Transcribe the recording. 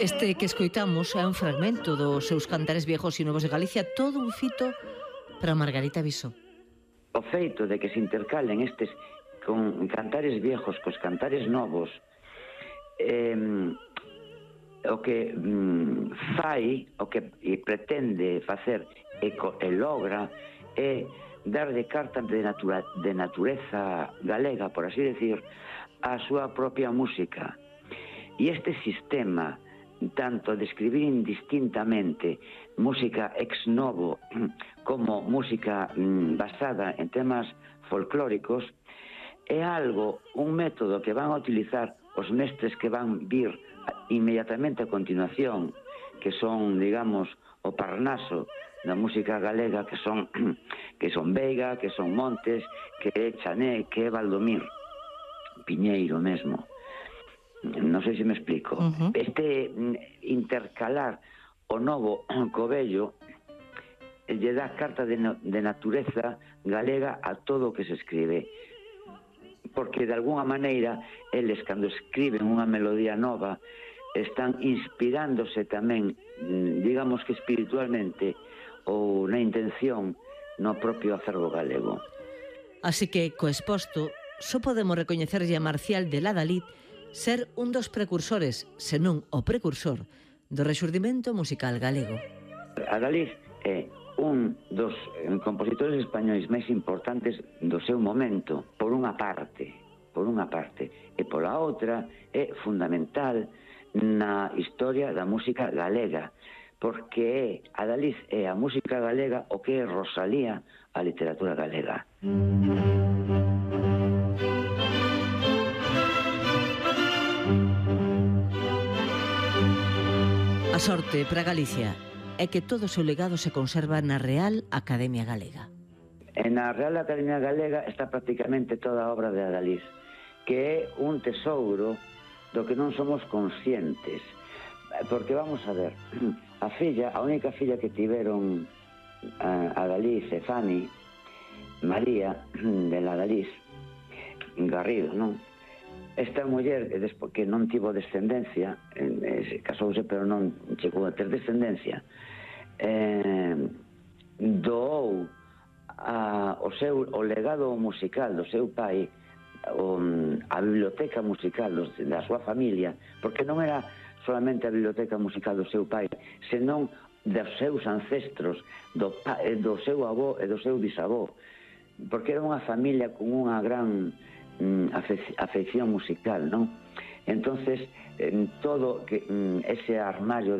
Este que escoitamos é un fragmento dos seus Cantares Viejos e Novos de Galicia, todo un fito para Margarita Viso. O feito de que se intercalen estes con cantares viejos cos cantares novos, o que fai, o que pretende facer e logra é dar de carta de natureza galega, por así decir, a súa propia música. E este sistema, tanto de escribir indistintamente música ex novo como música basada en temas folclóricos, é algo, un método que van a utilizar os mestres que van vir inmediatamente a continuación, que son, digamos, o Parnaso da música galega, que son Veiga, que son Montes, que é Chané, que é Valdomir, Piñeiro mesmo. Non sei se me explico. Este intercalar o novo co vello lle dá carta de natureza galega a todo o que se escribe, porque de alguna maneira eles, cando escriben unha melodía nova, están inspirándose tamén, digamos que espiritualmente ou na intención no propio acervo galego. Así que, co exposto, só podemos recoñecerlle a Marcial de Ladalid ser un dos precursores, senón o precursor, do rexurdimento musical galego. Adalid é un dos compositores españois máis importantes do seu momento, por unha parte, e pola outra é fundamental na historia da música galega, porque Adalid é a música galega o que é Rosalía a literatura galega. A sorte para Galicia é que todo o seu legado se conserva na Real Academia Galega. E na Real Academia Galega está prácticamente toda a obra de Adalid, que é un tesouro do que non somos conscientes. Porque vamos a ver, a única filla que tiveron Adalid e Fani, María de Adalid Garrido, non? Esta muller, que non tivo descendencia, casouse pero non chegou a ter descendencia, doou o legado musical do seu pai, a biblioteca musical da súa familia, porque non era solamente a biblioteca musical do seu pai, senón dos seus ancestros, do seu avó e do seu bisavó, porque era unha familia con unha gran afección musical, non? Entonces, todo ese armario